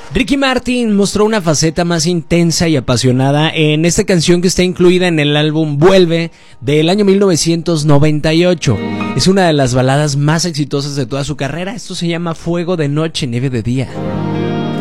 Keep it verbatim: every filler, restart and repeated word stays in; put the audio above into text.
Ricky Martin mostró una faceta más intensa y apasionada en esta canción que está incluida en el álbum Vuelve del año mil novecientos noventa y ocho. Es una de las baladas más exitosas de toda su carrera. Esto se llama Fuego de Noche, Nieve de Día.